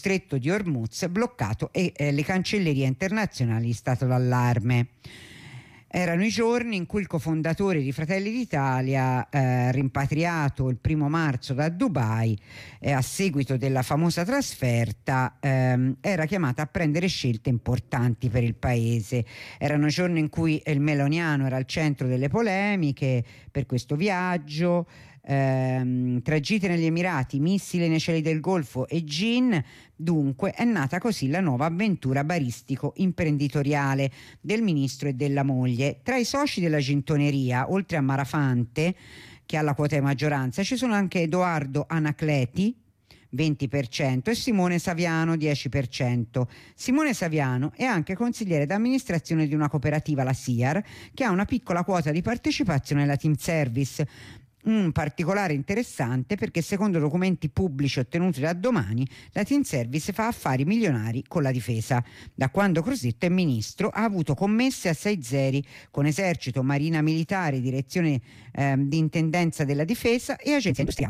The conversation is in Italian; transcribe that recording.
stretto di Hormuz bloccato e le cancellerie internazionali in stato d'allarme. Erano i giorni in cui il cofondatore di Fratelli d'Italia, rimpatriato il 1° marzo da Dubai, a seguito della famosa trasferta, era chiamato a prendere scelte importanti per il paese. Erano giorni in cui il meloniano era al centro delle polemiche per questo viaggio. Tragite negli Emirati, missili nei cieli del Golfo e gin. Dunque è nata così la nuova avventura baristico-imprenditoriale del ministro e della moglie. Tra i soci della gintoneria, oltre a Marafante, che ha la quota di maggioranza, ci sono anche Edoardo Anacleti, 20%, e Simone Saviano, 10%. Simone Saviano è anche consigliere d'amministrazione di una cooperativa, la SIAR, che ha una piccola quota di partecipazione alla Team Service. Un particolare interessante perché secondo documenti pubblici ottenuti da Domani, la Team Service fa affari milionari con la difesa. Da quando Crosetto è ministro ha avuto commesse a 6 zeri con esercito, marina militare, direzione di intendenza della difesa e agenzia industriale.